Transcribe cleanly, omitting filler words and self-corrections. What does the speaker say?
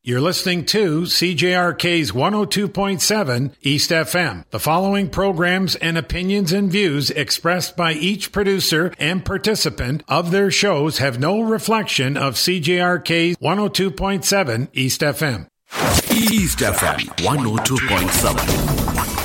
You're listening to CJRK's 102.7 East FM. The following programs and opinions and views expressed by each producer and participant of their shows have no reflection of CJRK's 102.7 East FM. East FM 102.7.